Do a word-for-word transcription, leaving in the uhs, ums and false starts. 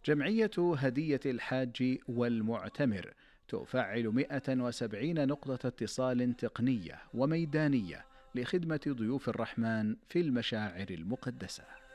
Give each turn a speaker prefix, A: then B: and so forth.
A: جمعية هدية الحاج والمعتمر تفعل مئة وسبعين نقطة اتصال تقنية وميدانية لخدمة ضيوف الرحمن في المشاعر المقدسة.